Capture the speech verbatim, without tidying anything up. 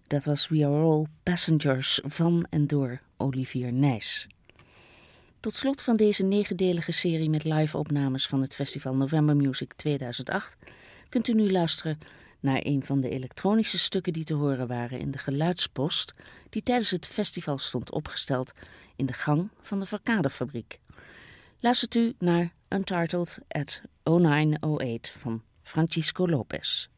Dat was We Are All Passengers van en door Olivier Nijs. Tot slot van deze negendelige serie met live-opnames van het festival November Music tweeduizend acht kunt u nu luisteren naar een van de elektronische stukken die te horen waren in de geluidspost die tijdens het festival stond opgesteld in de gang van de Verkadefabriek. Luistert u naar Untitled at oh nine oh eight van Francisco Lopez.